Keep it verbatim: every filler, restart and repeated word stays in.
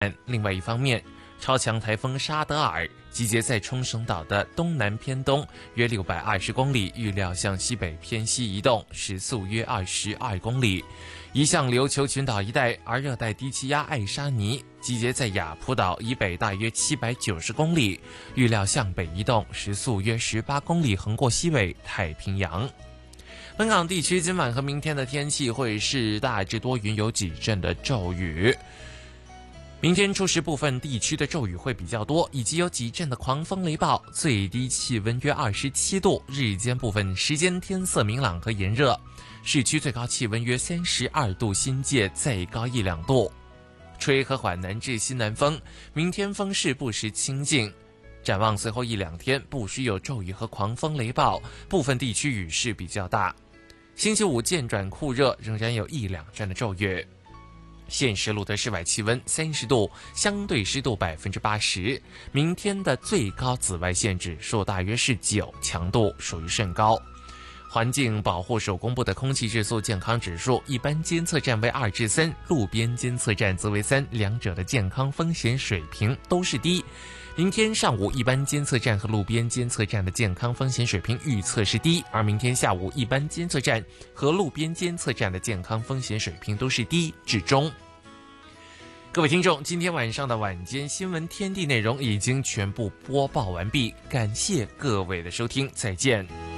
另外一方面，超强台风沙德尔集结在冲绳岛的东南偏东约六百二十公里，预料向西北偏西移动，时速约二十二公里，移向琉球群岛一带。而热带低气压艾莎尼集结在雅浦岛以北大约七百九十公里，预料向北移动，时速约十八公里，横过西北太平洋。本港地区今晚和明天的天气会是大致多云，有几阵的骤雨。明天初时部分地区的骤雨会比较多，以及有几阵的狂风雷暴，最低气温约二十七度，日间部分时间天色明朗和炎热，市区最高气温约三十二度，新界再高一两度，吹和缓南至西南风，明天风势不时清劲。展望随后一两天不时有骤雨和狂风雷暴，部分地区雨势比较大。星期五渐转酷热，仍然有一两阵的骤雨。现时录得室外气温三十度，相对湿度百分之八十。明天的最高紫外线指数大约是九，强度属于甚高。环境保护署公布的空气质素健康指数，一般监测站为二至三，路边监测站则为三，两者的健康风险水平都是低。明天上午一般监测站和路边监测站的健康风险水平预测是低，而明天下午一般监测站和路边监测站的健康风险水平都是低至中。各位听众，今天晚上的晚间新闻天地内容已经全部播报完毕，感谢各位的收听，再见。